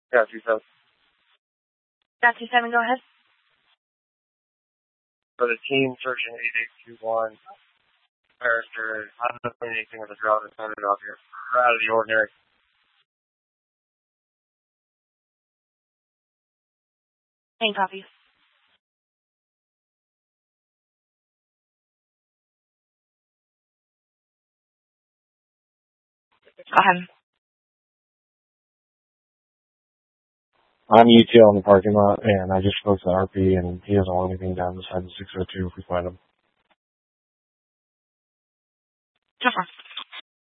Yeah, 27. Yeah, 27, go ahead. For the team searching 8821, Harrister, I don't know anything with the drought that's sounded out here. We're out of the ordinary. Main copy. Go ahead. I'm UTL in the parking lot, and I just spoke to RP, and he doesn't want anything down beside the 602 if we find him. Go for it.